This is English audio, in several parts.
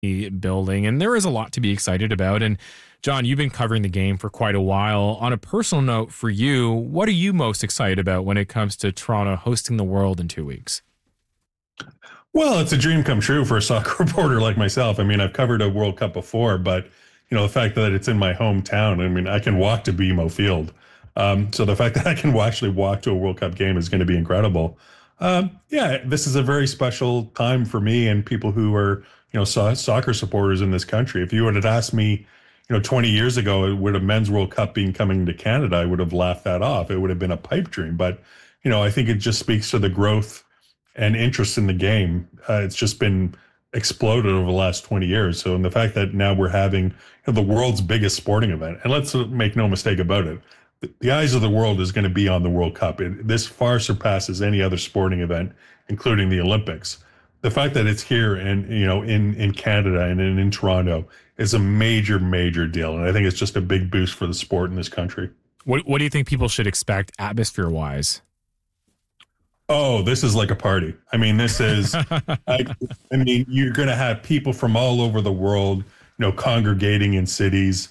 building, and there is a lot to be excited about. And John, you've been covering the game for quite a while. On a personal note for you, what are you most excited about when it comes to Toronto hosting the World in 2 weeks? Well, it's a dream come true for a soccer reporter like myself. I mean, I've covered a World Cup before, but the fact that it's in my hometown, I mean, I can walk to BMO Field. So the fact that I can actually walk to a World Cup game is going to be incredible. Yeah, this is a very special time for me and people who are, soccer supporters in this country. If you would have asked me, 20 years ago, would a men's World Cup being coming to Canada, I would have laughed that off. It would have been a pipe dream. But, I think it just speaks to the growth and interest in the game. It's just been exploded over the last 20 years. So, and the fact that now we're having the world's biggest sporting event, and let's make no mistake about it, the eyes of the world is going to be on the World Cup. This far surpasses any other sporting event, including the Olympics. The fact that it's here and, in Canada and in Toronto is a major, major deal. And I think it's just a big boost for the sport in this country. What do you think people should expect atmosphere-wise? Oh, this is like a party. I mean, this is, you're going to have people from all over the world, congregating in cities.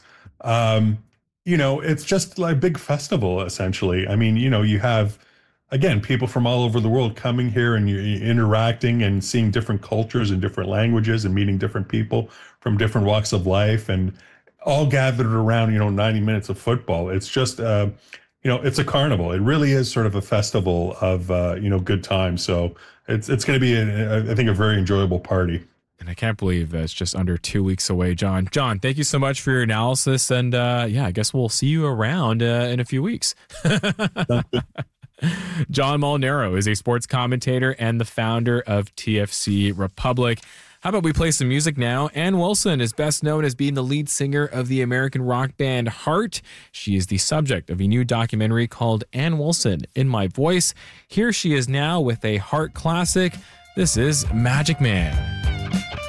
It's just like a big festival, essentially. I mean, you have, again, people from all over the world coming here and you're interacting and seeing different cultures and different languages and meeting different people from different walks of life and all gathered around, 90 minutes of football. It's just, it's a carnival. It really is sort of a festival of, good times. So it's going to be, I think, a very enjoyable party. And I can't believe it's just under 2 weeks away, John. John, thank you so much for your analysis. And I guess we'll see you around in a few weeks. John Molinaro is a sports commentator and the founder of TFC Republic. How about we play some music now? Ann Wilson is best known as being the lead singer of the American rock band Heart. She is the subject of a new documentary called Ann Wilson in My Voice. Here she is now with a Heart classic. This is Magic Man.